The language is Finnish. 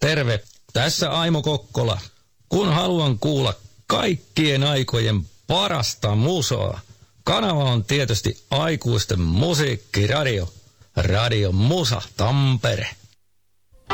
Terve, tässä Aimo Kokkola. Kun haluan kuulla kaikkien aikojen parasta musaa, kanava on tietysti aikuisten musiikkiradio, Radio Musa Tampere.